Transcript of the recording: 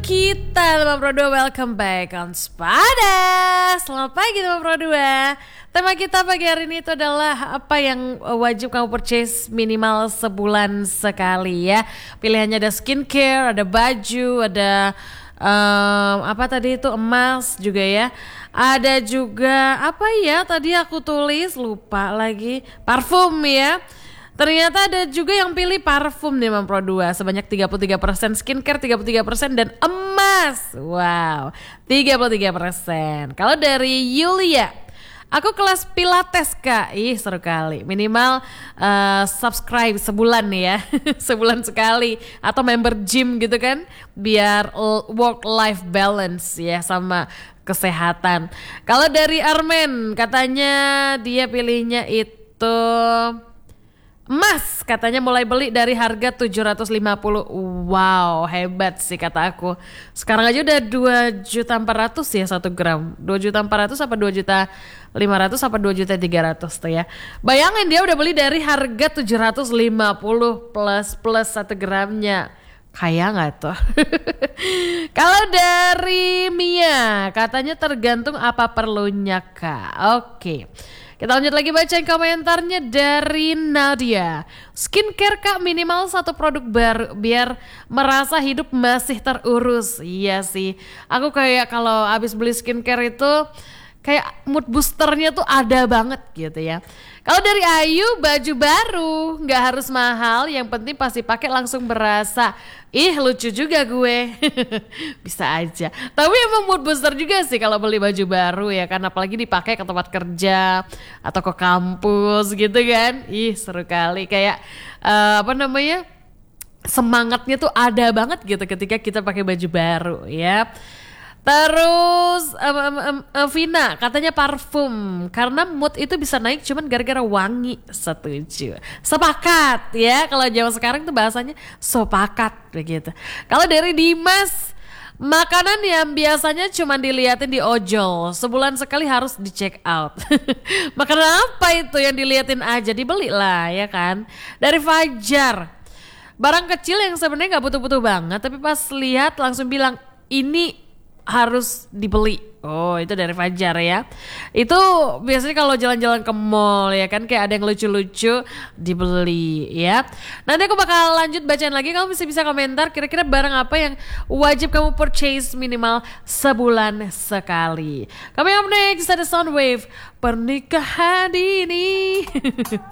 kita teman Pro 2, welcome back on Spada. Selamat pagi teman Pro 2. Tema kita pagi hari ini itu adalah apa yang wajib kamu purchase minimal sebulan sekali ya. Pilihannya ada skincare, ada baju, ada apa tadi itu, emas juga ya. Ada juga apa ya tadi aku tulis, lupa lagi, parfum ya. Ternyata ada juga yang pilih parfum nih Mam Pro 2, sebanyak 33%, skincare 33%, dan emas. Wow, 33%. Kalau dari Yulia, aku kelas pilates Kak, ih seru kali. Minimal subscribe sebulan nih ya, sebulan sekali. Atau member gym gitu kan, biar work life balance ya sama kesehatan. Kalau dari Armen, katanya dia pilihnya itu emas, katanya mulai beli dari harga 750. Wow, hebat sih kata aku. Sekarang aja udah 2.400.000 ya 1 gram. 2.400.000 apa 2.500.000 apa 2.300.000 tuh ya. Bayangin dia udah beli dari harga 750 plus 1 gramnya. Kaya gak tuh? Kalau dari Mia, katanya tergantung apa perlunya Kak. Oke. Kita lanjut lagi bacain komentarnya dari Nadia. Skincare Kak, minimal 1 produk baru biar merasa hidup masih terurus. Iya sih, aku kayak kalau abis beli skincare itu kayak mood boosternya tuh ada banget gitu ya. Kalau dari Ayu, baju baru nggak harus mahal, yang penting pasti pakai langsung berasa. Ih lucu juga gue. Bisa aja. Tapi emang mood booster juga sih kalau beli baju baru ya kan, apalagi dipakai ke tempat kerja atau ke kampus gitu kan. Ih seru kali, kayak semangatnya tuh ada banget gitu ketika kita pakai baju baru ya. Terus Vina katanya parfum karena mood itu bisa naik cuman gara-gara wangi. Setuju, sepakat ya, kalau zaman sekarang tuh bahasanya sepakat begitu. Kalau dari Dimas, makanan yang biasanya cuma diliatin di ojol, sebulan sekali harus di check out. Makanan apa itu yang diliatin aja, dibeli lah ya kan. Dari Fajar, barang kecil yang sebenarnya nggak butuh-butuh banget tapi pas lihat langsung bilang ini harus dibeli. Oh itu dari Fajar ya. Itu biasanya kalau jalan-jalan ke mall ya kan, kayak ada yang lucu-lucu dibeli ya. Nanti aku bakal lanjut bacain lagi. Kamu bisa komentar kira-kira barang apa yang wajib kamu purchase minimal sebulan sekali. Kami up next ada Soundwave Pernikahan Dini.